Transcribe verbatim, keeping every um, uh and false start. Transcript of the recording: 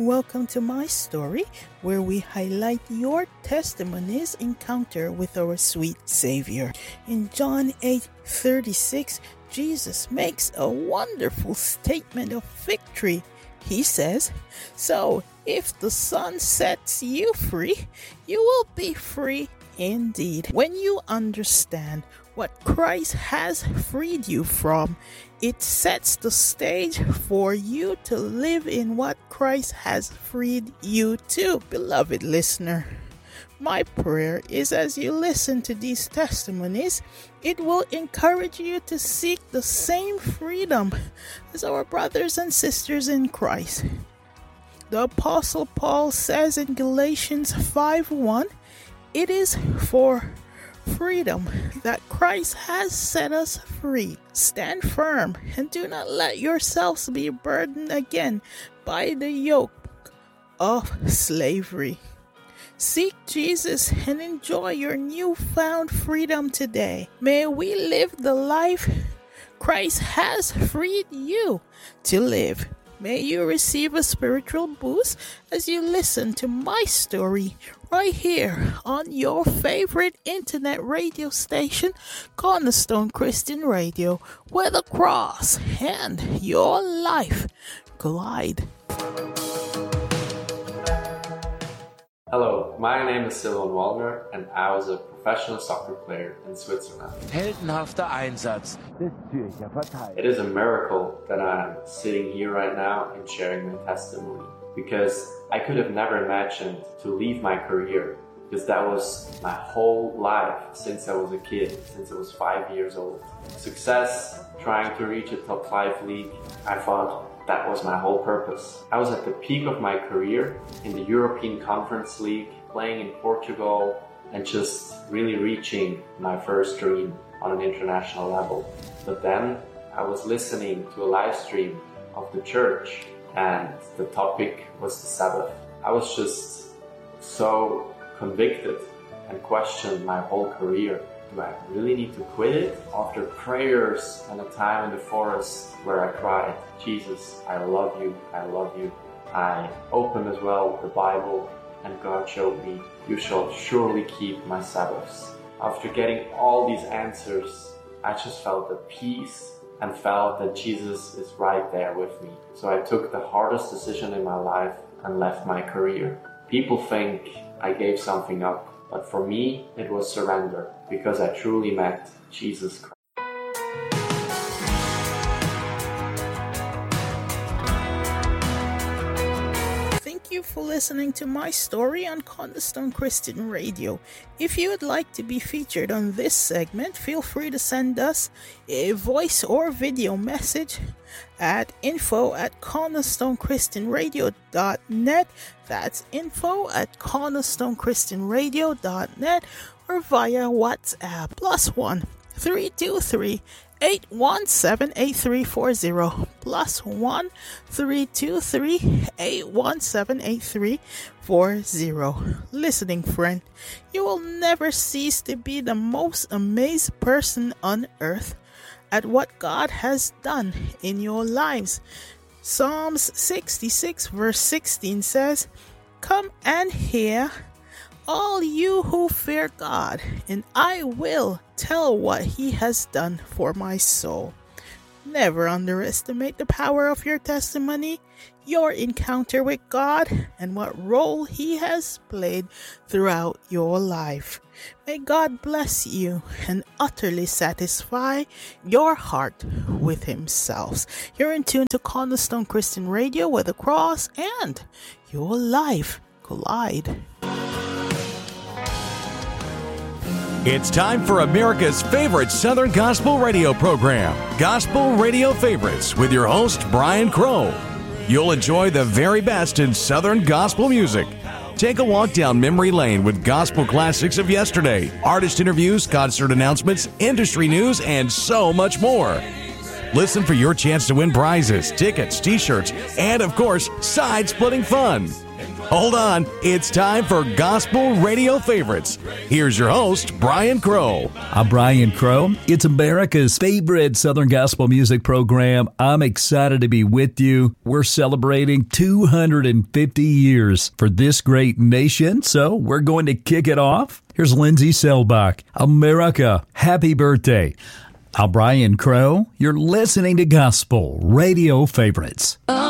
welcome to my story, where we highlight your testimony's encounter with our sweet Savior. In John eight thirty-six, Jesus makes a wonderful statement of victory. He says, "So if the Son sets you free, you will be free indeed." When you understand what Christ has freed you from, it sets the stage for you to live in what Christ has freed you to. Beloved listener, my prayer is as you listen to these testimonies, it will encourage you to seek the same freedom as our brothers and sisters in Christ. The Apostle Paul says in Galatians five one, "It is for freedom that Christ has set us free. Stand firm and do not let yourselves be burdened again by the yoke of slavery." Seek Jesus and enjoy your newfound freedom today. May we live the life Christ has freed you to live. May you receive a spiritual boost as you listen to my story right here on your favorite internet radio station, Cornerstone Christian Radio, where the cross and your life collide. Hello, my name is Silvan Waldner and I was a professional soccer player in Switzerland. Heldenhafter Einsatz des Zürcher Verteidigers. It is a miracle that I'm sitting here right now and sharing my testimony, because I could have never imagined to leave my career, because that was my whole life since I was a kid, since I was five years old. Success, trying to reach a top five league, I thought that was my whole purpose. I was at the peak of my career in the European Conference League, playing in Portugal and just really reaching my first dream on an international level. But then I was listening to a live stream of the church and the topic was the Sabbath. I was just so convicted and questioned my whole career. Do I really need to quit it? After prayers and a time in the forest where I cried, "Jesus, I love you, I love you," I opened as well the Bible and God showed me, "You shall surely keep my Sabbaths." After getting all these answers, I just felt at peace and felt that Jesus is right there with me. So I took the hardest decision in my life and left my career. People think I gave something up, but for me, it was surrender, because I truly met Jesus Christ. Thank you for listening to my story on Cornerstone Christian Radio. If you would like to be featured on this segment, feel free to send us a voice or video message at info at cornerstone christian radio dot net. That's info at cornerstone christian radio dot net, or via WhatsApp plus one three two three eight one seven eight three four zero plus one three two three eight one seven eight three four zero. Listening friend, you will never cease to be the most amazed person on earth at what God has done in your lives. Psalms sixty-six verse sixteen says, "Come and hear, all you who fear God, and I will tell what he has done for my soul." Never underestimate the power of your testimony, your encounter with God, and what role he has played throughout your life. May God bless you and utterly satisfy your heart with himself. You're in tune to Cornerstone Christian Radio, where the cross and your life collide. It's time for America's favorite Southern Gospel radio program, Gospel Radio Favorites, with your host, Brian Crow. You'll enjoy the very best in Southern gospel music. Take a walk down memory lane with gospel classics of yesterday, artist interviews, concert announcements, industry news, and so much more. Listen for your chance to win prizes, tickets, t-shirts, and, of course, side-splitting fun. Hold on, it's time for Gospel Radio Favorites. Here's your host, Brian Crow. I'm Brian Crow. It's America's favorite Southern Gospel music program. I'm excited to be with you. We're celebrating two hundred fifty years for this great nation, so we're going to kick it off. Here's Lindsay Selbach. America, happy birthday. I'm Brian Crow. You're listening to Gospel Radio Favorites. Oh.